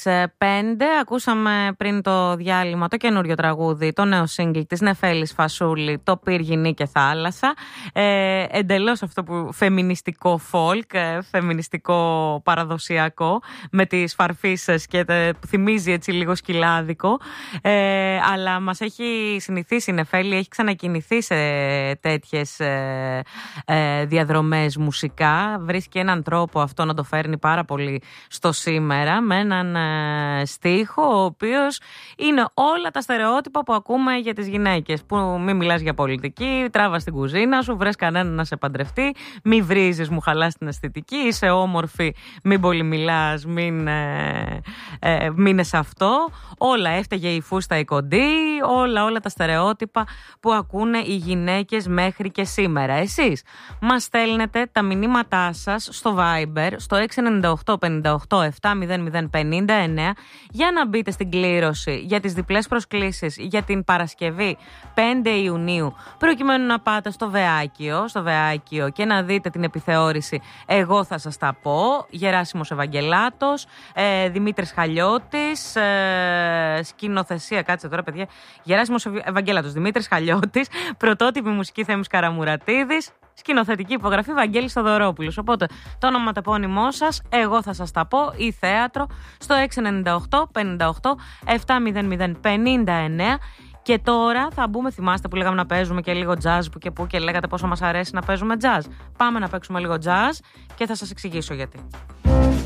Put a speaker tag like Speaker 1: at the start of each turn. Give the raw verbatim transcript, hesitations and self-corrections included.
Speaker 1: τις πέντε ακούσαμε πριν το διάλειμμα το καινούριο τραγούδι, το νέο single της Νεφέλης Φασούλη, το Πύργινη και Θάλασσα. Ε, εντελώς αυτό που φεμινιστικό folk, ε, φεμινιστικό παραδοσιακό, με τις φαρφίσες και τε, που θυμίζει έτσι λίγο σκυλάδικο. Ε, αλλά μας έχει συνηθίσει η Νεφέλη, έχει ξανακινηθεί σε τέτοιες ε, ε, διαδρομές μουσικά. Βρίσκει έναν τρόπο αυτό να το φέρνει πάρα πολύ στο σήμερα, με έναν ε, στίχο ο οποίος είναι όλα τα στερεότυπα που ακούμε για τις γυναίκες. Που μην μιλάς για πολιτική, τράβα στην κουζίνα σου, βρες κανέναν να σε παντρευτεί, μη βρίζεις, μου χαλάς την αισθητική, είσαι όμορφη, μην πολύ μιλάς, μην ε, ε, μείνε σε αυτό. Όλα, έφταιγε η φούστα η κοντή, όλα, όλα τα στερεότυπα που ακούνε οι γυναίκες μέχρι και σήμερα. Εσείς μας στέλνετε τα μηνύματά σας στο Viber, στο έξι εννιά οκτώ πέντε οκτώ επτά μηδέν μηδέν πενήντα εννέα για να μπείτε στην κλήρωση για τις διπλές προσκλήσεις για την Παρασκευή πέντε Ιουνίου, προκειμένου να πάτε στο Βεάκιο, στο Βεάκιο και να δείτε την επιθεώρηση «Εγώ θα σας τα πω», Γεράσιμος Ευαγγελάτος, ε, Δημήτρης Χαλιώτης, ε, σκηνοθεσία, κάτσε τώρα παιδιά, Γεράσιμος Ευαγγελάτος, Δημήτρης Χαλιώτης, πρωτότυπη μουσική Θέμης Καραμουρατίδης, σκηνοθετική υπογραφή Βαγγέλης Θοδωρόπουλος. Οπότε το όνομα τεπώνυμό σας, «Εγώ θα σας τα πω» ή θέατρο στο έξι εννιά οκτώ πέντε οκτώ επτά μηδέν μηδέν πενήντα εννέα. Και τώρα θα μπούμε, θυμάστε που λέγαμε να παίζουμε και λίγο jazz που και που και λέγατε πόσο μας αρέσει να παίζουμε jazz. Πάμε να παίξουμε λίγο jazz και θα σας εξηγήσω γιατί.